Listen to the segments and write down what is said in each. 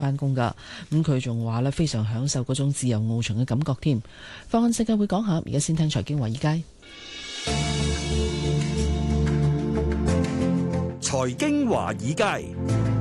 翻工噶。咁佢仲話呢，非常享受嗰種自由翱翔嘅感覺添。放眼世界會講下，而家先聽財經華爾街。 財經華爾街。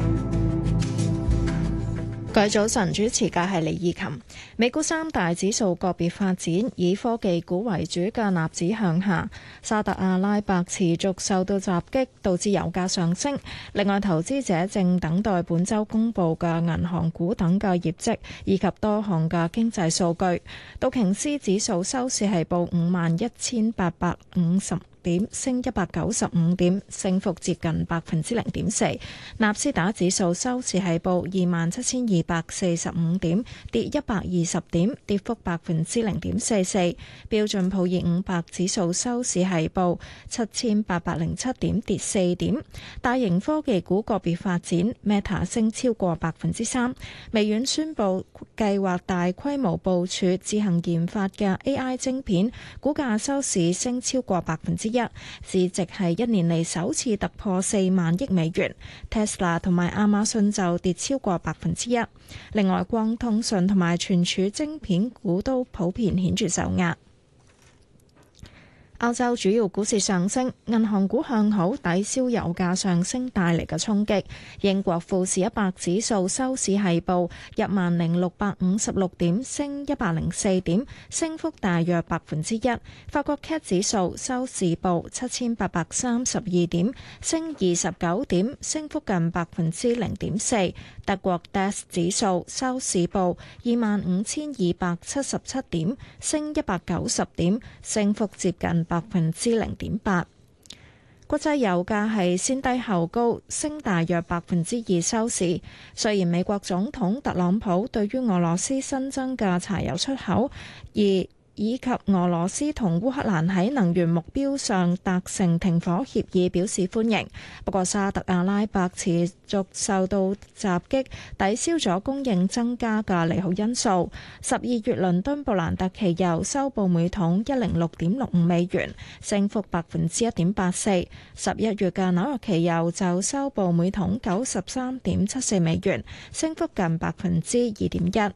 各位早晨，主持嘅係李義琴。美股三大指數個別發展，以科技股為主嘅納指向下。沙特阿拉伯持續受到襲擊，導致油價上升。另外，投資者正等待本週公佈嘅銀行股等嘅業績，以及多項嘅經濟數據。道瓊斯指數收市係報51,850點，升195點，升幅接近0.4%。納斯達克指數收市係報27,245點，跌120點，跌幅0.44%。標準普爾500指數收市係報7,807點，跌4點。大型科技股個別發展 ，Meta 升超過3%。微軟宣布計劃大規模部署自行研發嘅 AI 晶片，股價收市升超過1%。市值係1年嚟首次突破4萬億美元。Tesla 同埋亞馬遜就跌超過1%。另外，光通訊同埋存儲晶片股都普遍顯著受壓。歐洲主要股市上升，銀行股向好，抵消油價上升帶嚟嘅衝擊。英國富時100指數收市係報10,656點，升104點，升幅大約1%。法國 CAC 指數收市報7,832點，升29點，升幅近0.4%。德國 DAX 指數收市報25,277點，升190點，升幅接近0.8%。國際油價係先低後高，升大約2%收市。雖然美國總統特朗普對於俄羅斯新增嘅柴油出口以及俄羅斯同烏克蘭喺能源目標上達成停火協議表示歡迎，不過沙特阿拉伯持續受到襲擊，抵消咗供應增加嘅利好因素。12月倫敦布蘭特期油收報每桶106.65美元，升幅1.84%。11月嘅紐約期油就收報每桶93.74美元，升幅近2.1%。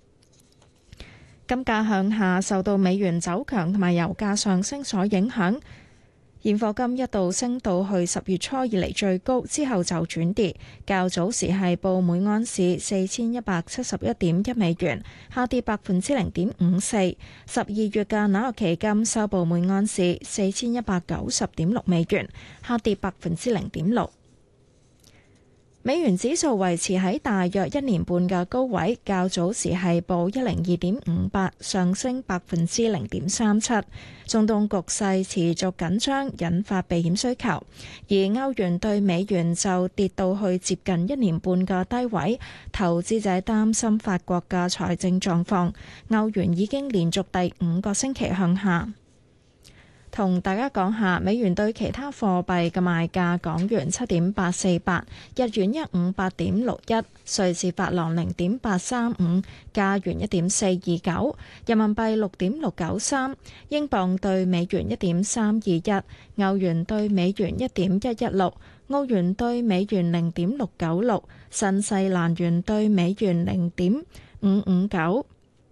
金價向下，受到美元走強同埋油價上升所影響。現貨金一度升到去10月初以嚟最高，之後就轉跌。較早時係報每盎司4171.1美元，下跌0.54%。12月嘅紐約期金收報每盎司4190.6美元，下跌0.6%。美元指數維持喺大約1年半嘅高位，較早時係報102.58，上升0.37%。中東局勢持續緊張，引發避險需求，而歐元對美元就跌到去接近1年半嘅低位。投資者擔心法國嘅財政狀況，歐元已經連續第5個星期向下。同大家講下美元對其他貨幣嘅賣價：港元7.848，日元158.61，瑞士法郎0.835，加元1.429，人民幣6.693，英鎊對美元1.321，歐元對美元1.116，澳元對美元0.696，新西蘭元對美元0.559。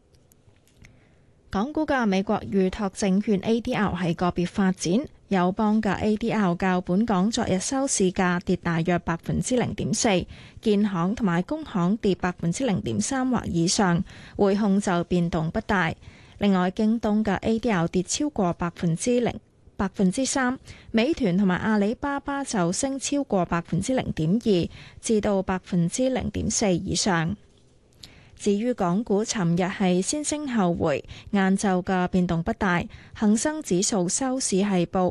港股嘅美國預託證券 ADR 係個別發展，友邦嘅 ADR 較本港昨日收市價跌大約0.4%，建行同埋工行跌0.3%或以上，匯控就變動不大。另外，京東嘅 ADR 跌超過3%，美團同埋阿里巴巴就升超過0.2%至到0.4%以上。至於港股，尋日係先升後回，晏晝嘅變動不大。恒生指數收市係報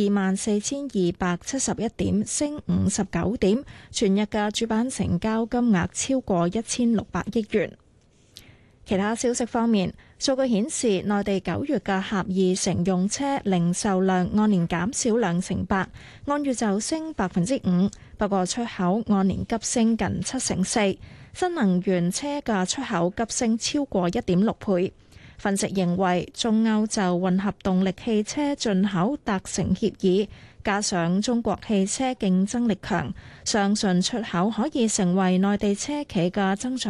24,271點，升59點。全日嘅主板成交金額超過1,600億元。其他消息方面，數據顯示內地9月嘅狹義乘用車零售量按年減少2.8%，按月就升5%，不過出口按年急升近4%。新能源車嘅出口急升超過1.6倍。分析認為，中歐就混合動力汽車進口達成協議， 加上中國汽車競爭力強，相信出口可以成為內地車企嘅增長